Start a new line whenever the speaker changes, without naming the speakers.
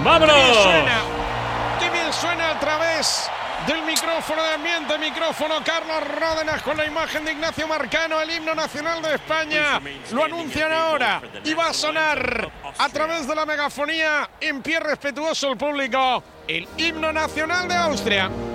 ¡Vámonos!
¡Qué bien suena a través del micrófono de ambiente, micrófono Carlos Ródenas con la imagen de Ignacio Marcano, el himno nacional de España. Lo anuncian ahora y va a sonar a través de la megafonía en pie respetuoso el público, el himno nacional de Austria.